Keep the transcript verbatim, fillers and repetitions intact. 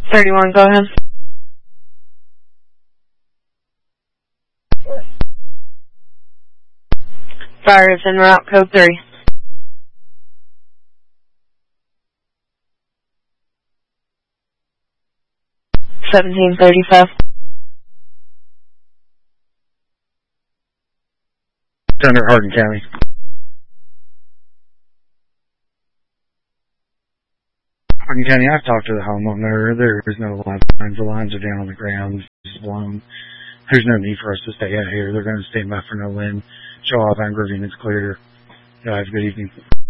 thirty-one, go ahead. Fire is en route, code three. seventeen thirty-five. It's under Hardin County. Hardin County, I've talked to the homeowner. There is no lines. The lines are down on the ground. It's blown. There's no need for us to stay out here. They're going to stand by for no wind. Show off Angrovine. It's clear. Y'all have a good evening.